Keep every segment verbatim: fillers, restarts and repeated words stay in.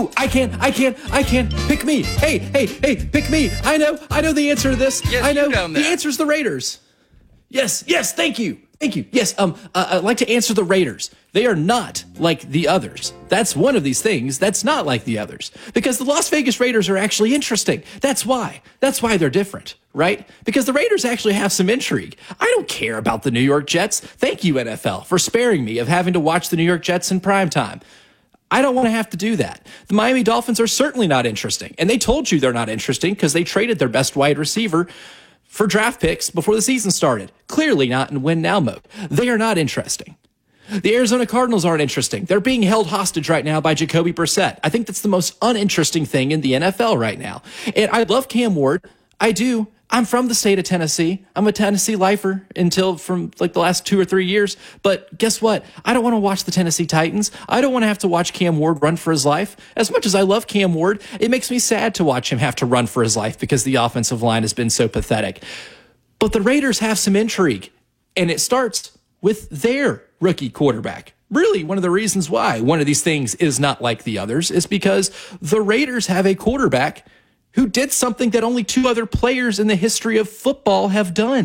Oh, I can, I can, I can. Pick me. Hey, hey, hey, pick me. I know, I know the answer to this. Yes, I know you done the that. answer's the Raiders. Yes, yes, thank you. Thank you. Yes, um, uh, I'd like to answer the Raiders. They are not like the others. That's one of these things that's not like the others. Because the Las Vegas Raiders are actually interesting. That's why. That's why they're different, right? Because the Raiders actually have some intrigue. I don't care about the New York Jets. Thank you, N F L, for sparing me of having to watch the New York Jets in primetime. I don't want to have to do that. The Miami Dolphins are certainly not interesting. And they told you they're not interesting because they traded their best wide receiver for draft picks before the season started. Clearly not in win now mode. They are not interesting. The Arizona Cardinals aren't interesting. They're being held hostage right now by Jacoby Brissett. I think that's the most uninteresting thing in the N F L right now. And I love Cam Ward. I do. I'm from the state of Tennessee. I'm a Tennessee lifer until from like the last two or three years. But guess what? I don't want to watch the Tennessee Titans. I don't want to have to watch Cam Ward run for his life. As much as I love Cam Ward, it makes me sad to watch him have to run for his life because the offensive line has been so pathetic. But the Raiders have some intrigue, and it starts with their rookie quarterback. Really, one of the reasons why one of these things is not like the others is because the Raiders have a quarterback who did something that only two other players in the history of football have done.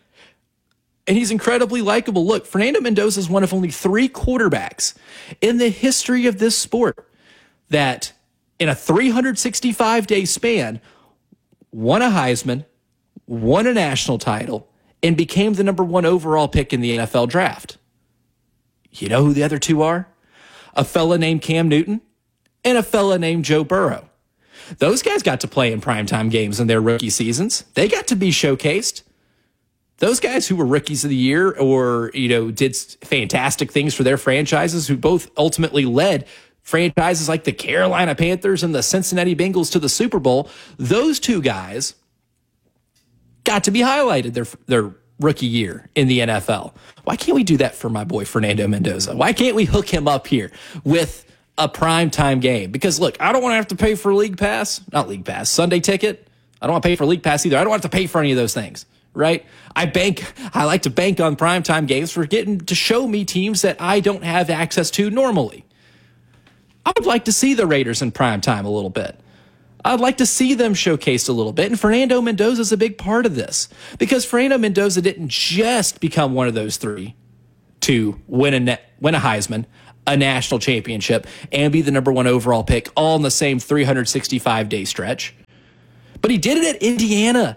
And he's incredibly likable. Look, Fernando Mendoza is one of only three quarterbacks in the history of this sport that in a three hundred sixty-five day span won a Heisman, won a national title, and became the number one overall pick in the N F L draft. You know who the other two are? A fella named Cam Newton and a fella named Joe Burrow. Those guys got to play in primetime games in their rookie seasons. They got to be showcased. Those guys who were rookies of the year or, you know, did fantastic things for their franchises, who both ultimately led franchises like the Carolina Panthers and the Cincinnati Bengals to the Super Bowl, those two guys got to be highlighted their, their rookie year in the N F L. Why can't we do that for my boy Fernando Mendoza? Why can't we hook him up here with a primetime game? Because look, I don't want to have to pay for League Pass, not League Pass, Sunday ticket. I don't want to pay for League Pass either. I don't want to pay for any of those things, right? I bank, I like to bank on primetime games for getting to show me teams that I don't have access to normally. I would like to see the Raiders in primetime a little bit. I'd like to see them showcased a little bit. And Fernando Mendoza is a big part of this because Fernando Mendoza didn't just become one of those three to win a, net, win a Heisman, a national championship, and be the number one overall pick all in the same three hundred sixty-five day stretch. But he did it at Indiana.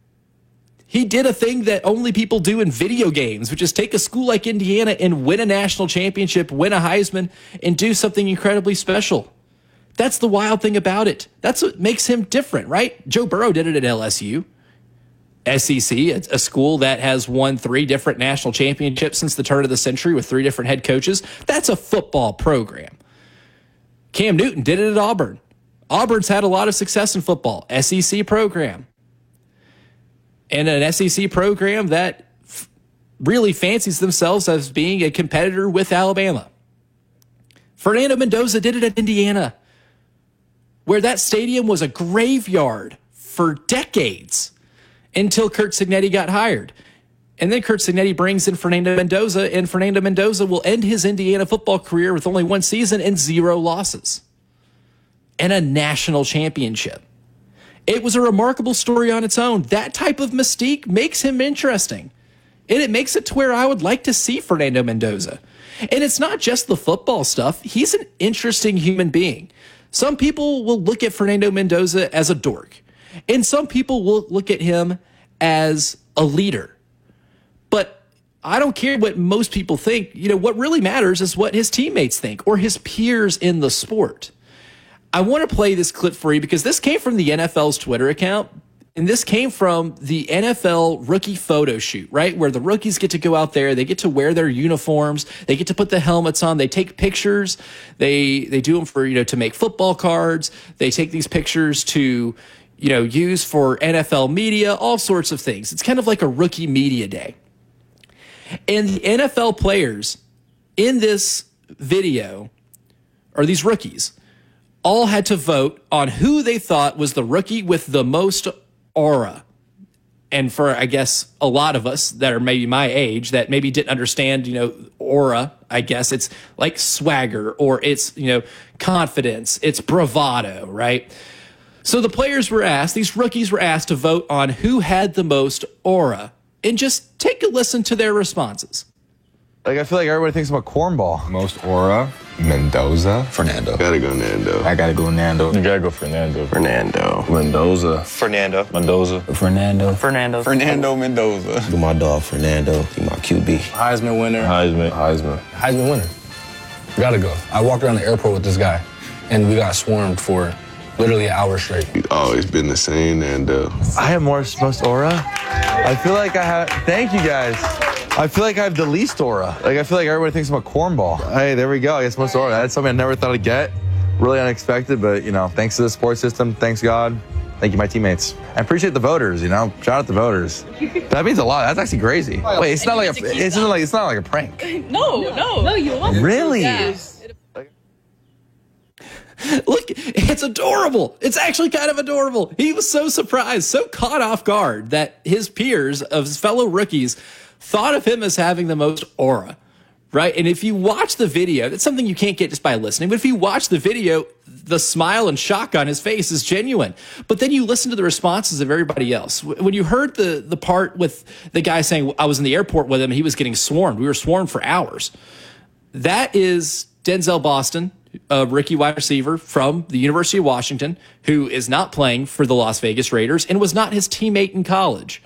He did a thing that only people do in video games, which is take a school like Indiana and win a national championship, win a Heisman, and do something incredibly special. That's the wild thing about it. That's what makes him different, right? Joe Burrow did it at L S U. S E C, a school that has won three different national championships since the turn of the century with three different head coaches. That's a football program. Cam Newton did it at Auburn. Auburn's had a lot of success in football. S E C program. And an S E C program that f- really fancies themselves as being a competitor with Alabama. Fernando Mendoza did it at Indiana, where that stadium was a graveyard for decades until Curt Cignetti got hired. And then Curt Cignetti brings in Fernando Mendoza, and Fernando Mendoza will end his Indiana football career with only one season and zero losses and a national championship. It was a remarkable story on its own. That type of mystique makes him interesting. And it makes it to where I would like to see Fernando Mendoza. And it's not just the football stuff. He's an interesting human being. Some people will look at Fernando Mendoza as a dork. And some people will look at him as a leader. But I don't care what most people think. You know, what really matters is what his teammates think or his peers in the sport. I want to play this clip for you because this came from the N F L's Twitter account. And this came from the N F L rookie photo shoot, right? Where the rookies get to go out there. They get to wear their uniforms. They get to put the helmets on. They take pictures. They they do them for, you know, to make football cards. They take these pictures to, you know, use for N F L media, all sorts of things. It's kind of like a rookie media day. And the N F L players in this video, or these rookies, all had to vote on who they thought was the rookie with the most aura. and for, I guess, a lot of us that are maybe my age that maybe didn't understand, you know, aura, I guess it's like swagger, or it's, you know, confidence, it's bravado, right? So the players were asked, these rookies were asked to vote on who had the most aura, and just take a listen to their responses. Like, I feel like everybody thinks about cornball. Most aura, Mendoza. Fernando. Gotta go Nando. I gotta go Nando. You gotta go Fernando. Fernando. Mendoza. Fernando. Mendoza. Fernando. Fernando. Fernando Mendoza. Do my dog Fernando. He my Q B. Heisman winner. Heisman. Heisman. Heisman winner. Gotta go. I walked around the airport with this guy, and we got swarmed for literally an hour straight. He's always been the same, Nando. I have more most aura. I feel like I have. Thank you guys. I feel like I have the least aura. Like, I feel like everybody thinks about cornball. Hey, there we go. I guess most aura. That's something I never thought I'd get. Really unexpected, but, you know, thanks to the sports system. Thanks, God. Thank you, my teammates. I appreciate the voters, you know. Shout out the voters. That means a lot. That's actually crazy. Wait, it's not like a, it's not like it's not like a prank. No, no. No, you want Really? Yeah. Look, it's adorable. It's actually kind of adorable. He was so surprised, so caught off guard that his peers, of his fellow rookies, thought of him as having the most aura, right? And if you watch the video, that's something you can't get just by listening, but if you watch the video, the smile and shock on his face is genuine. But then you listen to the responses of everybody else. When you heard the, the part with the guy saying, I was in the airport with him, he was getting swarmed. We were swarmed for hours. That is Denzel Boston, a rookie wide receiver from the University of Washington, who is not playing for the Las Vegas Raiders and was not his teammate in college.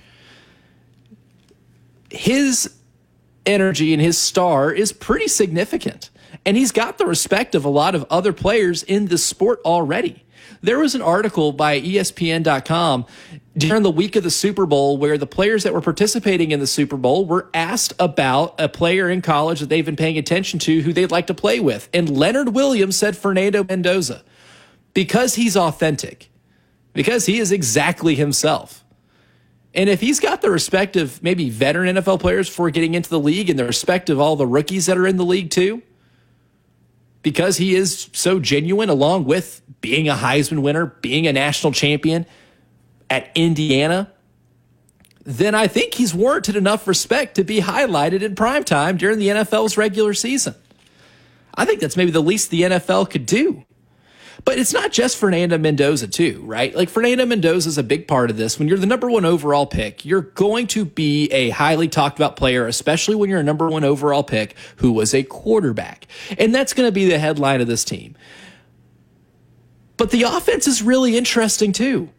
His energy and his star is pretty significant, and he's got the respect of a lot of other players in the sport already. There was an article by E S P N dot com during the week of the Super Bowl where the players that were participating in the Super Bowl were asked about a player in college that they've been paying attention to who they'd like to play with. And Leonard Williams said Fernando Mendoza, because he's authentic, because he is exactly himself. And if he's got the respect of maybe veteran N F L players before getting into the league and the respect of all the rookies that are in the league too, because he is so genuine, along with being a Heisman winner, being a national champion at Indiana, then I think he's warranted enough respect to be highlighted in primetime during the N F L's regular season. I think that's maybe the least the N F L could do. But it's not just Fernando Mendoza too, right? Like, Fernando Mendoza is a big part of this. When you're the number one overall pick, you're going to be a highly talked about player, especially when you're a number one overall pick who was a quarterback. And that's going to be the headline of this team. But the offense is really interesting too.